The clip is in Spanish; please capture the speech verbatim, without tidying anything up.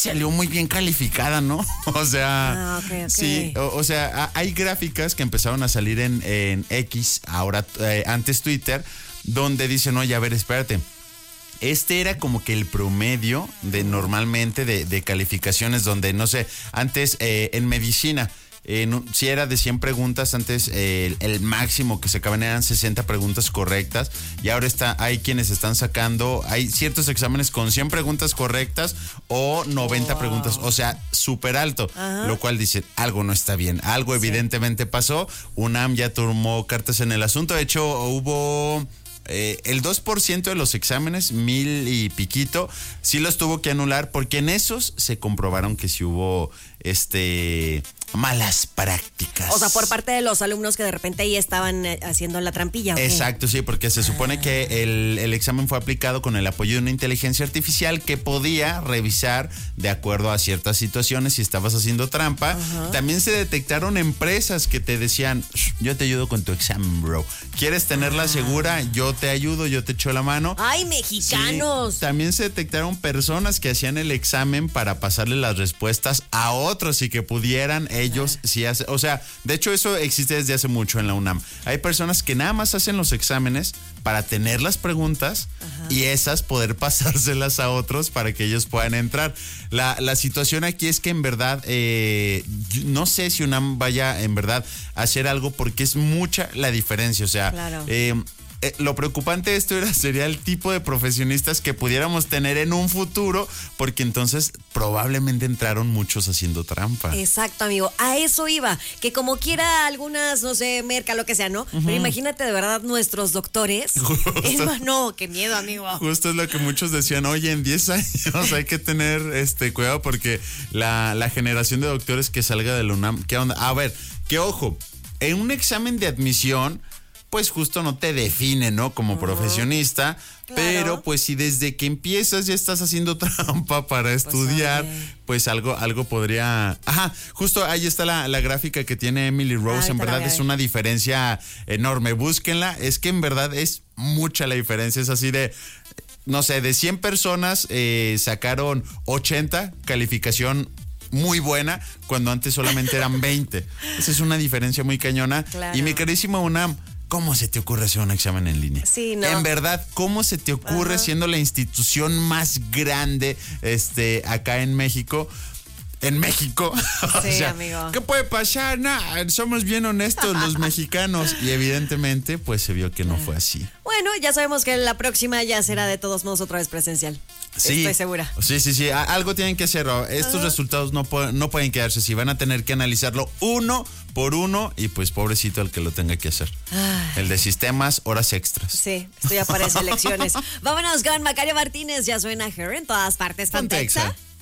salió muy bien calificada, ¿no? O sea, ah, okay, okay. sí, o, o sea, hay gráficas que empezaron a salir en, en X, ahora eh, antes Twitter, donde dicen, oye, a ver, espérate. Este era como que el promedio de normalmente de, de calificaciones donde, no sé, antes eh, en medicina, eh, no, si era de cien preguntas, antes eh, el, el máximo que sacaban eran sesenta preguntas correctas y ahora está, hay quienes están sacando, hay ciertos exámenes con cien preguntas correctas o noventa wow. preguntas, o sea, súper alto, ajá. Lo cual dice, algo no está bien, algo sí. Evidentemente pasó, UNAM ya tomó cartas en el asunto, de hecho hubo... Eh, el dos por ciento de los exámenes, mil y piquito, sí los tuvo que anular porque en esos se comprobaron que sí hubo este malas prácticas. O sea, por parte de los alumnos que de repente ahí estaban haciendo la trampilla. ¿Okay? Exacto, sí, porque se supone ah. que el, el examen fue aplicado con el apoyo de una inteligencia artificial que podía revisar de acuerdo a ciertas situaciones si estabas haciendo trampa. Uh-huh. También se detectaron empresas que te decían, yo te ayudo con tu examen, bro. ¿Quieres tenerla ah. segura? Yo te ayudo, yo te echo la mano. ¡Ay, mexicanos! Sí, también se detectaron personas que hacían el examen para pasarle las respuestas a otros y que pudieran ellos ah. sí hacer. O sea, de hecho eso existe desde hace mucho en la UNAM. Hay personas que nada más hacen los exámenes para tener las preguntas ajá. Y esas poder pasárselas a otros para que ellos puedan entrar. La, la situación aquí es que en verdad, eh, no sé si UNAM vaya en verdad a hacer algo porque es mucha la diferencia. O sea, claro. eh, Eh, lo preocupante de esto era, sería el tipo de profesionistas que pudiéramos tener en un futuro, porque entonces probablemente entraron muchos haciendo trampa. Exacto, amigo. A eso iba. Que como quiera algunas, no sé, merca, lo que sea, ¿no? Uh-huh. Pero imagínate de verdad nuestros doctores. Es más, no, qué miedo, amigo. Justo es lo que muchos decían, oye, en diez años hay que tener este cuidado porque la, la generación de doctores que salga de la UNAM, ¿qué onda? A ver, que ojo, en un examen de admisión pues justo no te define, ¿no? Como uh-huh. profesionista, claro. Pero pues si desde que empiezas ya estás haciendo trampa para estudiar, pues, pues algo, algo podría... Ajá, justo ahí está la, la gráfica que tiene Emily Rose, ah, en verdad es una diferencia enorme, búsquenla, es que en verdad es mucha la diferencia, es así de... No sé, de cien personas eh, sacaron ochenta, calificación muy buena, cuando antes solamente eran veinte. Esa es una diferencia muy cañona. Claro. Y mi queridísima UNAM, ¿cómo se te ocurre hacer un examen en línea? Sí, no. En verdad, ¿cómo se te ocurre, ajá. siendo la institución más grande este, acá en México? En México. Sí, o sea, amigo. ¿qué puede pasar? Nah, somos bien honestos los mexicanos. Y evidentemente, pues se vio que no fue así. Bueno, ya sabemos que la próxima ya será de todos modos otra vez presencial. Sí, estoy segura. Sí, sí, sí. Algo tienen que hacer. Estos uh-huh. resultados no, po- no pueden quedarse así. Van a tener que analizarlo uno por uno y pues pobrecito el que lo tenga que hacer. Ay. El de sistemas, horas extras. Sí, esto ya parece elecciones. Vámonos con Macario Martínez. Ya suena Her en todas partes. Pontexa.